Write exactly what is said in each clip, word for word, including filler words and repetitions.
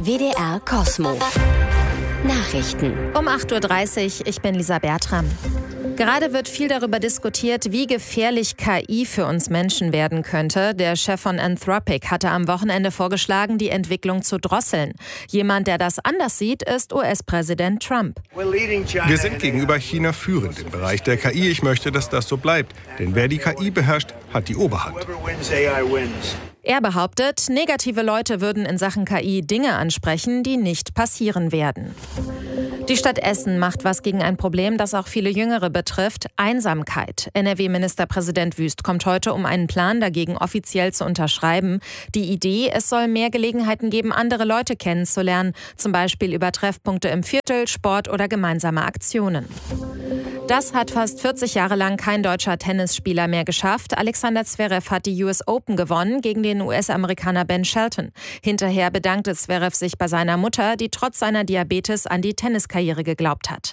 W D R Kosmo. Nachrichten. Um acht Uhr dreißig, ich bin Lisa Bertram. Gerade wird viel darüber diskutiert, wie gefährlich K I für uns Menschen werden könnte. Der Chef von Anthropic hatte am Wochenende vorgeschlagen, die Entwicklung zu drosseln. Jemand, der das anders sieht, ist U S-Präsident Trump. Wir sind gegenüber China führend im Bereich der K I. Ich möchte, dass das so bleibt. Denn wer die K I beherrscht, hat die Oberhand. Er behauptet, negative Leute würden in Sachen K I Dinge ansprechen, die nicht passieren werden. Die Stadt Essen macht was gegen ein Problem, das auch viele Jüngere betrifft: Einsamkeit. N R W-Ministerpräsident Wüst kommt heute, um einen Plan dagegen offiziell zu unterschreiben. Die Idee: Es soll mehr Gelegenheiten geben, andere Leute kennenzulernen, zum Beispiel über Treffpunkte im Viertel, Sport oder gemeinsame Aktionen. Das hat fast vierzig Jahre lang kein deutscher Tennisspieler mehr geschafft. Alexander Zverev hat die U S Open gewonnen gegen den U S-Amerikaner Ben Shelton. Hinterher bedankte Zverev sich bei seiner Mutter, die trotz seiner Diabetes an die Tenniskarriere geglaubt hat.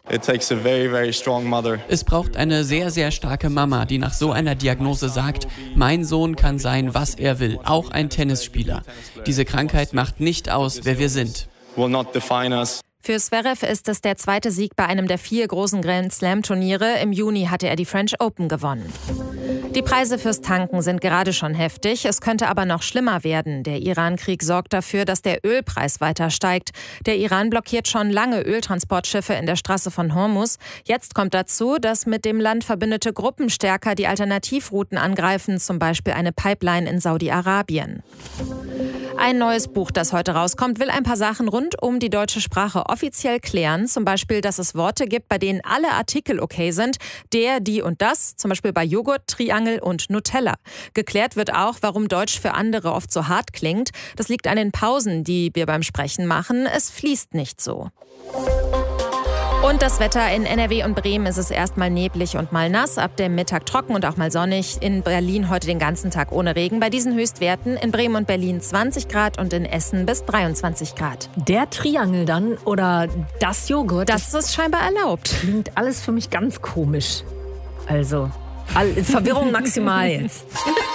Es braucht eine sehr, sehr starke Mama, die nach so einer Diagnose sagt, mein Sohn kann sein, was er will, auch ein Tennisspieler. Diese Krankheit macht nicht aus, wer wir sind. Für Zverev ist es der zweite Sieg bei einem der vier großen Grand-Slam-Turniere. Im Juni hatte er die French Open gewonnen. Die Preise fürs Tanken sind gerade schon heftig. Es könnte aber noch schlimmer werden. Der Iran-Krieg sorgt dafür, dass der Ölpreis weiter steigt. Der Iran blockiert schon lange Öltransportschiffe in der Straße von Hormuz. Jetzt kommt dazu, dass mit dem Land verbündete Gruppen stärker die Alternativrouten angreifen, zum Beispiel eine Pipeline in Saudi-Arabien. Ein neues Buch, das heute rauskommt, will ein paar Sachen rund um die deutsche Sprache offiziell klären. Zum Beispiel, dass es Worte gibt, bei denen alle Artikel okay sind. Der, die und das, zum Beispiel bei Joghurt, Triangel und Nutella. Geklärt wird auch, warum Deutsch für andere oft so hart klingt. Das liegt an den Pausen, die wir beim Sprechen machen. Es fließt nicht so. Und das Wetter: in N R W und Bremen ist es erstmal neblig und mal nass, ab dem Mittag trocken und auch mal sonnig. In Berlin heute den ganzen Tag ohne Regen. Bei diesen Höchstwerten in Bremen und Berlin zwanzig Grad und in Essen bis dreiundzwanzig Grad. Der Triangel dann oder das Joghurt? Das ist scheinbar erlaubt. Klingt alles für mich ganz komisch. Also, all, Verwirrung maximal jetzt.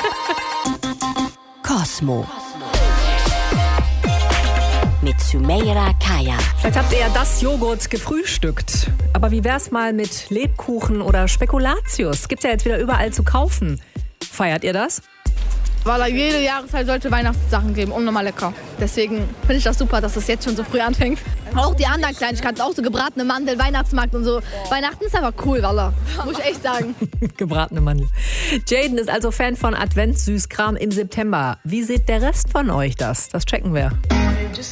Kosmo. Mit Sümeyra Kaya. Vielleicht habt ihr ja das Joghurt gefrühstückt. Aber wie wär's mal mit Lebkuchen oder Spekulatius? Gibt's ja jetzt wieder überall zu kaufen. Feiert ihr das? Weil jede Jahreszeit sollte Weihnachtssachen geben, unnormal lecker. Deswegen finde ich das super, dass es jetzt schon so früh anfängt. Auch die anderen Kleinigkeiten, auch so gebratene Mandel, Weihnachtsmarkt und so. Weihnachten ist einfach cool, Wallah. Muss ich echt sagen. Gebratene Mandel. Jaden ist also Fan von Adventssüßkram im September. Wie sieht der Rest von euch das? Das checken wir.